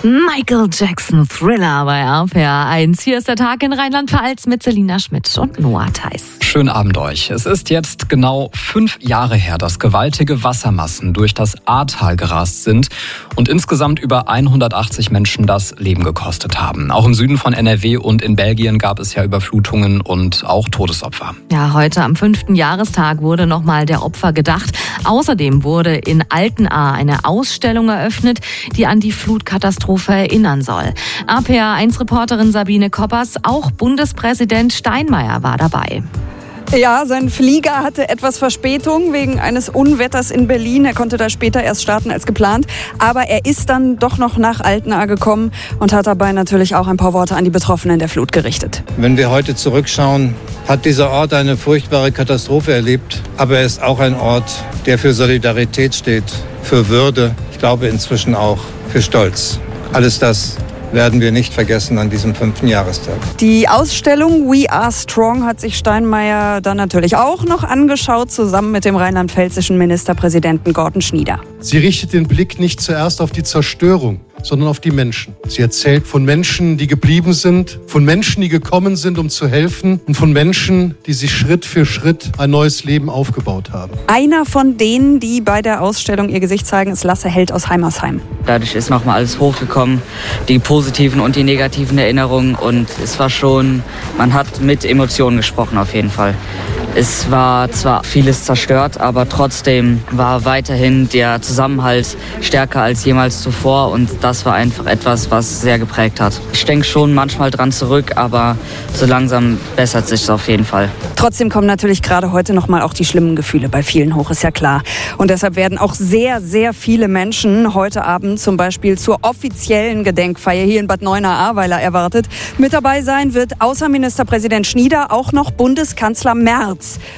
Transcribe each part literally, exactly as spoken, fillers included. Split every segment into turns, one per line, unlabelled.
Michael Jackson Thriller bei R P R eins. Hier ist der Tag in Rheinland-Pfalz mit Selina Schmidt und Noah Theis.
Schönen Abend euch. Es ist jetzt genau fünf Jahre her, dass gewaltige Wassermassen durch das Ahrtal gerast sind und insgesamt über hundertachtzig Menschen das Leben gekostet haben. Auch im Süden von N R W und in Belgien gab es ja Überflutungen und auch Todesopfer.
Ja, heute am fünften Jahrestag wurde nochmal der Opfer gedacht. Außerdem wurde in Altenahr eine Ausstellung eröffnet, die an die Flutkatastrophe erinnern soll. R P R eins Reporterin Sabine Koppers, auch Bundespräsident Steinmeier war dabei.
Ja, sein Flieger hatte etwas Verspätung wegen eines Unwetters in Berlin. Er konnte da später erst starten als geplant. Aber er ist dann doch noch nach Altenahr gekommen und hat dabei natürlich auch ein paar Worte an die Betroffenen der Flut gerichtet.
Wenn wir heute zurückschauen, hat dieser Ort eine furchtbare Katastrophe erlebt. Aber er ist auch ein Ort, der für Solidarität steht, für Würde, ich glaube inzwischen auch für Stolz. Alles das werden wir nicht vergessen an diesem fünften Jahrestag.
Die Ausstellung We Are Strong hat sich Steinmeier dann natürlich auch noch angeschaut, zusammen mit dem rheinland-pfälzischen Ministerpräsidenten Gordon Schnieder.
Sie richtet den Blick nicht zuerst auf die Zerstörung, sondern auf die Menschen. Sie erzählt von Menschen, die geblieben sind, von Menschen, die gekommen sind, um zu helfen und von Menschen, die sich Schritt für Schritt ein neues Leben aufgebaut haben.
Einer von denen, die bei der Ausstellung ihr Gesicht zeigen, ist Lasse Held aus Heimersheim.
Dadurch ist nochmal alles hochgekommen, die positiven und die negativen Erinnerungen, und es war schon, man hat mit Emotionen gesprochen auf jeden Fall. Es war zwar vieles zerstört, aber trotzdem war weiterhin der Zusammenhalt stärker als jemals zuvor, und das war einfach etwas, was sehr geprägt hat. Ich denke schon manchmal dran zurück, aber so langsam bessert sich es auf jeden Fall.
Trotzdem kommen natürlich gerade heute noch mal auch die schlimmen Gefühle bei vielen hoch, ist ja klar. Und deshalb werden auch sehr, sehr viele Menschen heute Abend zum Beispiel zur offiziellen Gedenkfeier hier in Bad Neuenahr-Ahrweiler erwartet. Mit dabei sein wird außer Ministerpräsident Schnieder auch noch Bundeskanzler Merz.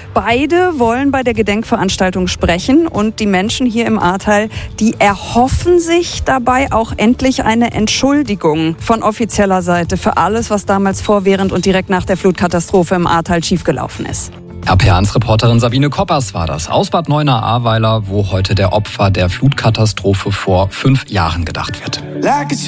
Beide wollen bei der Gedenkveranstaltung sprechen, und die Menschen hier im Ahrtal, die erhoffen sich dabei auch endlich eine Entschuldigung von offizieller Seite für alles, was damals vor, während und direkt nach der Flutkatastrophe im Ahrtal schiefgelaufen ist.
R P R eins Reporterin Sabine Koppers war das aus Bad Neuenahr-Ahrweiler, wo heute der Opfer der Flutkatastrophe vor fünf Jahren gedacht wird.